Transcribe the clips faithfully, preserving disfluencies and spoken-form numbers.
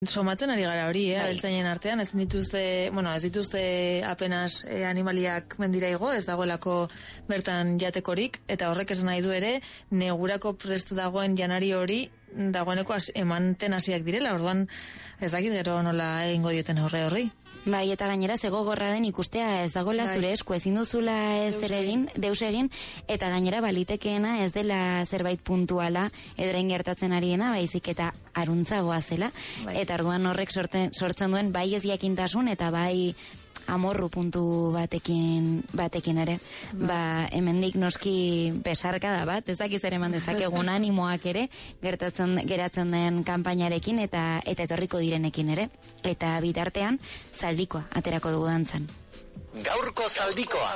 Somatzen ari gara hori, eh, abeltzainen artean, ez dituzte, bueno, ez dituzte apenas eh, animaliak mendira igo, ez dagoelako bertan jatekorik, eta horrek esan nahi du ere, negurako prest dagoen janari hori, dagoeneko as, emanten hasiak direla, orduan ez dakit gero nola egingo dieten horre horri. Bai, eta gainera zego gorra den ikustea ez dagoela bai. Zure esku, ezin duzula ez zer egin, deus egin, eta gainera balitekeena ez dela zerbait puntuala edorain gertatzen ariena, baizik eta aruntzagoa zela, bai. Eta orduan horrek sorten, sortzen duen bai ez jakintasun eta bai amorru puntu batekin batekin ere. Bai. Ba, hemendik noski besarka da bat, ez dakiz ere eman dezakegun animoak ere, gertatzen geratzen den kanpainarekin eta eta etorriko direnekin ere. Eta bitartean zaldikoa aterako dugu dantzan. Gaurko zaldikoa.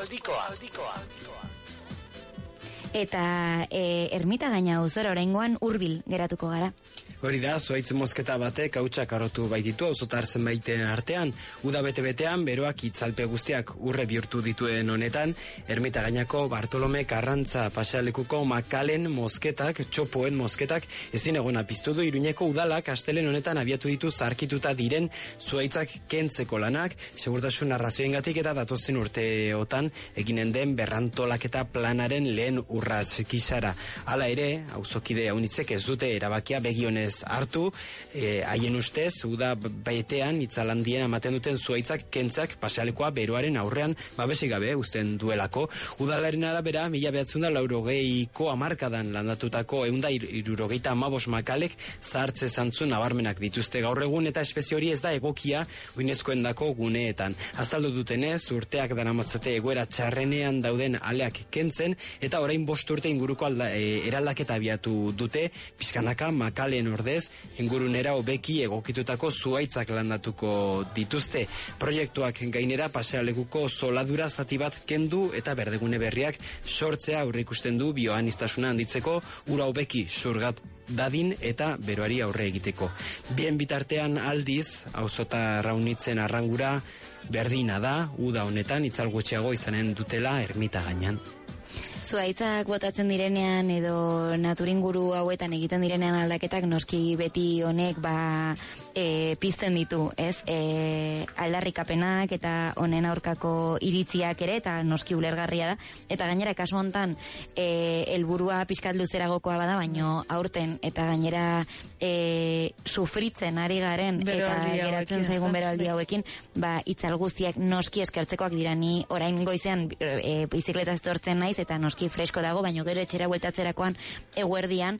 Eta e, ermita gaina auzora oraingoan hurbil geratuko gara. Hori da, zuaitz mozketa batek hautsak arotu baititu auzotar zenbaiten artean, uda bete-betean beroak itzalpe guztiak urre bihurtu dituen honetan, ermita gainako Bartolome Karrantza pasealekuko Makalen mozketak, txopoen mozketak, ezin egona piztu du Iruñeko udalak astelen honetan abiatu ditu zarkituta diren zuaitzak kentzeko lanak, segurtasun arrazoiengatik eta datozen urteotan eginen den berrantolaketa planaren lehen urrats kisara. Hala ere, auzokide haunitzek ez dute erabakia begionez hartu, haien e, ustez, uda betean itzalandien amaten duten zuaitzak kentzak pasealekoa beroaren aurrean babesik gabe uzten duelako. Udalaren arabera, mila behatzen da laurogeiko amarkadan landatutako eunda irurogeita amabos makalek zahartze zantzun nabarmenak dituzte gaur egun eta espezie hori ez da egokia uinezkoen dako guneetan. Azaldu dutenez, urteak daramatzate egoera txarrenean dauden aleak kentzen eta orain bost urte inguruko alda, e, eraldaketa abiatu dute, pizkanaka Makalen ordez, ingurunera hobeki egokitutako zuaitzak landatuko dituzte. Proiektuak gainera pasealekuko zoladura zati bat kendu eta berdegune berriak sortzea aurreikusten du bioaniztasuna handitzeko ura hobeki surgat dadin eta beroari aurre egiteko. Bien bitartean aldiz, auzota raunitzen arrangura berdina da, uda honetan itzalgutxeago izanen dutela ermita gainan. Zuaitzak botatzen direnean edo naturinguru hauetan egiten direnean aldaketak noski beti honek ba e, pizten ditu, ez? E, aldarrikapenak eta honen aurkako iritziak ere eta noski ulergarria da. Eta gainera kasu hontan e, helburua pixkat luzeragokoa bada, baino aurten eta gainera e, sufritzen ari garen eta geratzen zaigun beroaldi hauekin, ba itzal guztiak noski eskertzekoak dira. Ni orain goizean e, bizikletaz etortzen naiz eta noski fresko dago, baino gero etxera bueltatzerakoan eguerdian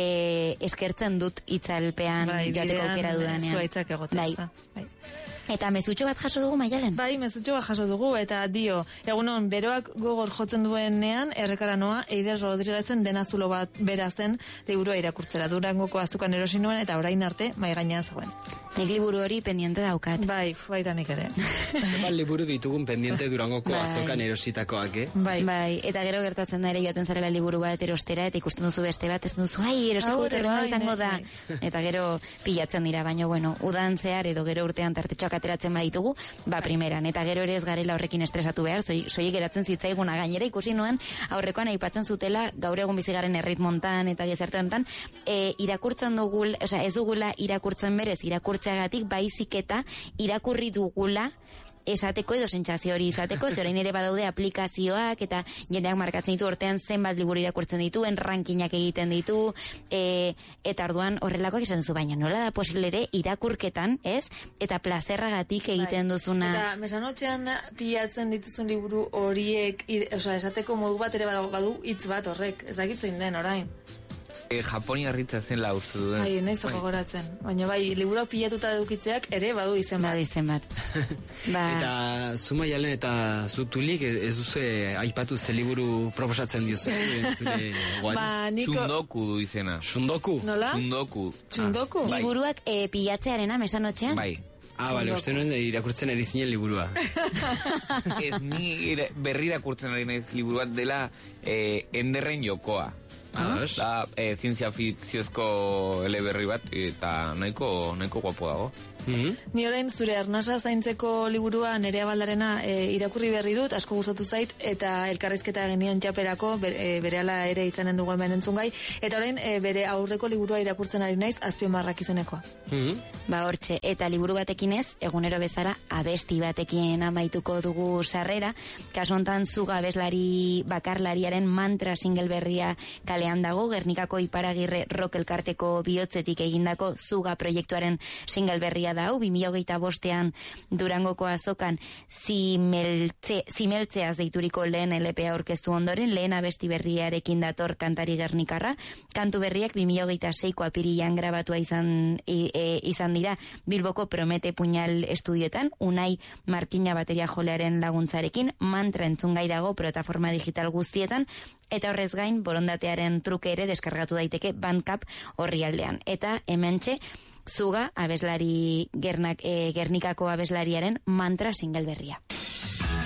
e, eskertzen dut itzalpean bai, joateko aukera dudanean. Zuaitzak egotea. Bai. Bai. Eta mezutxo bat jaso dugu, Maialen? Bai, mezutxo bat jaso dugu, eta dio, egunon, beroak gogor jotzen duenean, errekara noa, Eider Rodriguezen dena zulo bat berazen liburua irakurtzera. Durangoko azukan erosi nuen, eta orain arte, mai gainean zegoen. Nik liburu hori pendiente daukat. Bai, baita nik ere. Zeban liburu ditugun pendiente Durangoko bai. Azokan erositakoak, eh? Bai. Bai, eta gero gertatzen da ere joaten zarela liburu bat erostera, eta ikusten duzu beste bat, ez duzu, ai, erosiko dut errengo izango da. Eta gero pilatzen dira, baina bueno, udan zehar edo gero urtean tartetxoak ateratzen baditugu, ba primeran, eta gero ere ez garela horrekin estresatu behar, zoi, zoi geratzen zitzaiguna gainera ikusi nuen, aurrekoan aipatzen zutela, gaur egun bizigaren erritmontan eta gezerte honetan, e, irakurtzen dugul, osea, ez dugula irakurtzen berez, irakurtzeagatik baizik eta irakurri dugula esateko edo sentsazio hori izateko, ze orain ere badaude aplikazioak eta jendeak markatzen ditu urtean zenbat liburu irakurtzen dituen, rankinak egiten ditu, e, eta orduan horrelakoak esan duzu, baina nola da posible ere irakurketan, ez? Eta plazerragatik egiten bai. Duzuna. Eta mesanotxean pilatzen dituzun liburu horiek, osea, esateko modu bat ere badago badu hitz bat horrek, ezakitzein den orain. Japonia harritza zen la uste duen. Bai, nahiz gogoratzen. Baina bai, liburu pilatuta edukitzeak ere badu izen bat. Badu izen bat. Ba. Eta Zuma Jalen eta Zutulik ez duzu aipatu ze liburu proposatzen diozu. Ba, niko... Txundoku du izena. Txundoku? Nola? Txundoku. Txundoku? Ah. Liburuak e, pilatzearena mesanotxean? Bai. Ah, bale, uste nuen irakurtzen ari zinen liburua. Ez ni berri irakurtzen ari naiz liburu bat dela eh, Enderren jokoa. Ah, da, e, zientzia fikziozko eleberri bat, eta nahiko, nahiko guapo dago. Mm-hmm. Ni orain zure arnasa zaintzeko liburua Nerea Baldarena e, irakurri berri dut, asko gustatu zait, eta elkarrizketa genion txaperako, bere, berehala ere izanen dugu hemen entzungai, eta orain e, bere aurreko liburua irakurtzen ari naiz, Azpimarrak izenekoa. Mm-hmm. Ba hortxe, eta liburu batekin ez, egunero bezala abesti batekin amaituko dugu sarrera, kasu hontan Zuga abeslari bakarlariaren Mantra single berria kalean dago, Gernikako Iparagirre rock elkarteko bihotzetik egindako Zuga proiektuaren single berria da hau, bi mila hogeita bostean Durangoko azokan zimeltze, zimeltzeaz deituriko lehen L P A aurkeztu ondoren, lehen abesti berriarekin dator kantari gernikarra, kantu berriak bi mila hogeita seiko apirilean grabatua izan, e, e, izan dira Bilboko Promete Puñal estudioetan, Unai Markina bateria jolearen laguntzarekin, Mantra entzungai dago plataforma digital guztietan, eta horrez gain borondatearen truke ere deskargatu daiteke Bandcamp orrialdean. Eta hementxe Zuga abeslari gernak, e, Gernikako abeslariaren Mantra single berria.